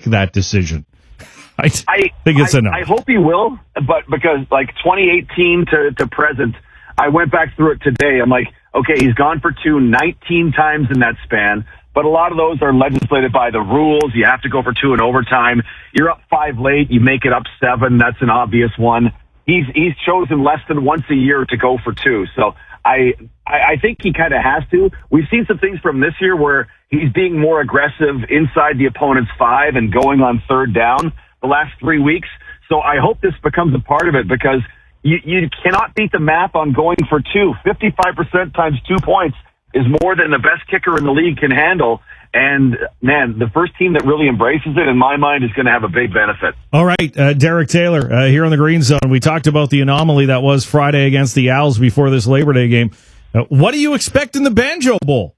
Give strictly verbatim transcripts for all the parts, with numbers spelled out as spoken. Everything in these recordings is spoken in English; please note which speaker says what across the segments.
Speaker 1: that decision. I,
Speaker 2: I
Speaker 1: think it's
Speaker 2: I,
Speaker 1: enough.
Speaker 2: I hope he will, but because like twenty eighteen to, to present, I went back through it today. I'm like, okay, he's gone for two nineteen times in that span, but a lot of those are legislated by the rules. You have to go for two in overtime. You're up five late, you make it up seven. That's an obvious one. He's he's chosen less than once a year to go for two. So I I, I think he kind of has to. We've seen some things from this year where he's being more aggressive inside the opponent's five and going on third down the last three weeks. So I hope this becomes a part of it because you, you cannot beat the math on going for two. fifty-five percent times two points is more than the best kicker in the league can handle. And, man, the first team that really embraces it, in my mind, is going to have a big benefit.
Speaker 1: All right, uh, Derek Taylor, uh, here on the Green Zone. We talked about the anomaly that was Friday against the Owls before this Labor Day game. Uh, what do you expect in the Banjo Bowl?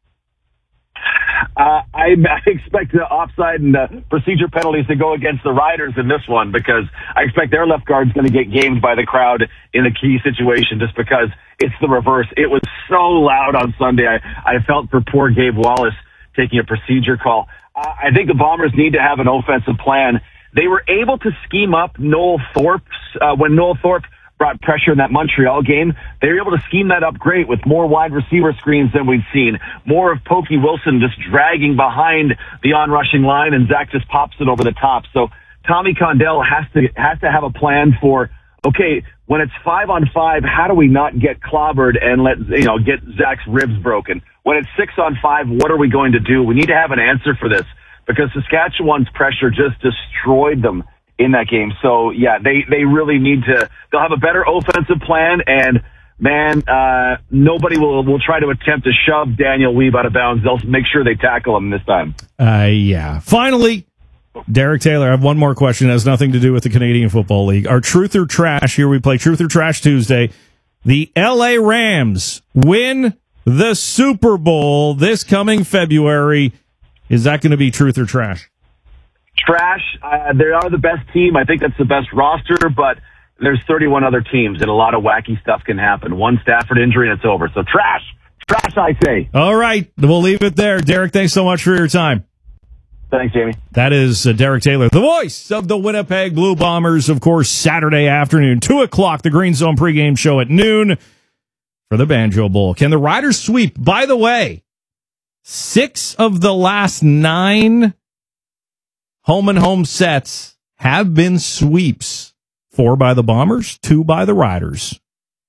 Speaker 2: Uh, I, I expect the offside and the procedure penalties to go against the Riders in this one because I expect their left guard's going to get gamed by the crowd in a key situation just because it's the reverse. It was so loud on Sunday. I, I felt for poor Gabe Wallace taking a procedure call. Uh, I think the Bombers need to have an offensive plan. They were able to scheme up Noel Thorpe uh, when Noel Thorpe brought pressure in that Montreal game. They were able to scheme that up great with more wide receiver screens than we've seen. More of Pokey Wilson just dragging behind the on-rushing line, and Zach just pops it over the top. So Tommy Condell has to has to have a plan for, okay, when it's five on five, how do we not get clobbered and let, you know, get Zach's ribs broken? When it's six on five, what are we going to do? We need to have an answer for this because Saskatchewan's pressure just destroyed them in that game. So, yeah, they, they really need to – they'll have a better offensive plan, and, man, uh, nobody will, will try to attempt to shove Daniel Weeb out of bounds. They'll make sure they tackle him this time.
Speaker 1: Uh, yeah. Finally, Derek Taylor, I have one more question. It has nothing to do with the Canadian Football League. Our Truth or Trash, here we play Truth or Trash Tuesday. The L A Rams win the Super Bowl this coming February. Is that going to be Truth or Trash?
Speaker 2: Trash. Uh, they are the best team. I think that's the best roster, but there's thirty-one other teams, and a lot of wacky stuff can happen. One Stafford injury, and it's over. So trash. Trash, I say.
Speaker 1: All right. We'll leave it there. Derek, thanks so much for your time.
Speaker 2: Thanks, Jamie.
Speaker 1: That is uh, Derek Taylor, the voice of the Winnipeg Blue Bombers, of course, Saturday afternoon, two o'clock, the Green Zone pregame show at noon for the Banjo Bowl. Can the Riders sweep? By the way, six of the last nine home and home sets have been sweeps. Four by the Bombers, two by the Riders.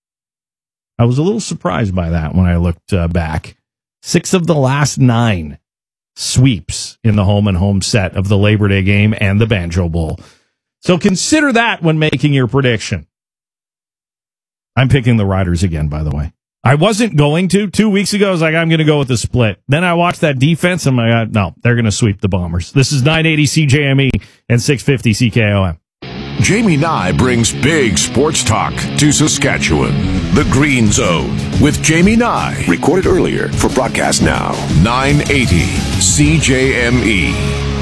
Speaker 1: I was a little surprised by that when I looked uh, back. Six of the last nine sweeps in the home and home set of the Labor Day game and the Banjo Bowl. So consider that when making your prediction. I'm picking the Riders again, by the way. I wasn't going to. Two weeks ago, I was like, I'm going to go with the split. Then I watched that defense, and I'm like, no, they're going to sweep the Bombers. This is nine eighty C J M E and six fifty C K O M.
Speaker 3: Jamie Nye brings big sports talk to Saskatchewan. The Green Zone with Jamie Nye.
Speaker 4: Recorded earlier for broadcast now.
Speaker 3: nine eighty C J M E.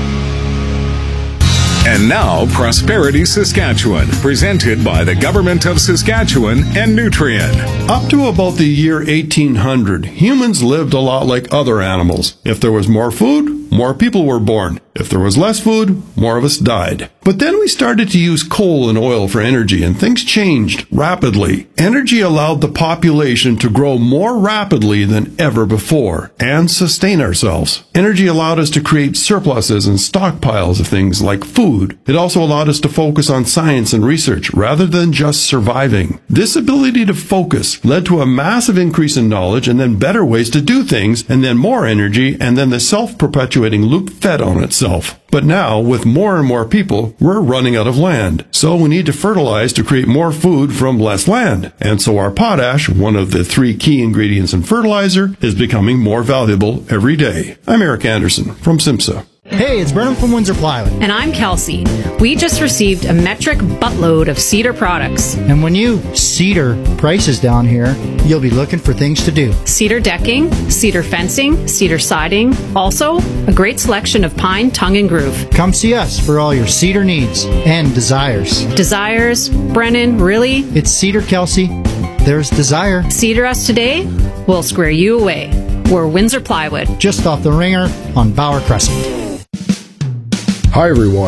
Speaker 5: And now, Prosperity Saskatchewan, presented by the Government of Saskatchewan and Nutrien.
Speaker 6: Up to about the year eighteen hundred, humans lived a lot like other animals. If there was more food, more people were born. If there was less food, more of us died. But then we started to use coal and oil for energy, and things changed rapidly. Energy allowed the population to grow more rapidly than ever before and sustain ourselves. Energy allowed us to create surpluses and stockpiles of things like food. It also allowed us to focus on science and research rather than just surviving. This ability to focus led to a massive increase in knowledge and then better ways to do things, and then more energy, and then the self-perpetuating loop fed on itself. But now, with more and more people, we're running out of land. So we need to fertilize to create more food from less land. And so our potash, one of the three key ingredients in fertilizer, is becoming more valuable every day. I'm Eric Anderson from SIMSA.
Speaker 7: Hey, it's Brennan from Windsor Plywood.
Speaker 8: And I'm Kelsey. We just received a metric buttload of cedar products.
Speaker 7: And when you cedar prices down here, you'll be looking for things to do.
Speaker 8: Cedar decking, cedar fencing, cedar siding. Also, a great selection of pine, tongue, and groove.
Speaker 7: Come see us for all your cedar needs and desires.
Speaker 8: Desires? Brennan, really?
Speaker 7: It's Cedar, Kelsey. There's desire.
Speaker 8: Cedar us today, we'll square you away. We're Windsor Plywood.
Speaker 7: Just off the ringer on Bauer Crescent.
Speaker 9: Hi, everyone.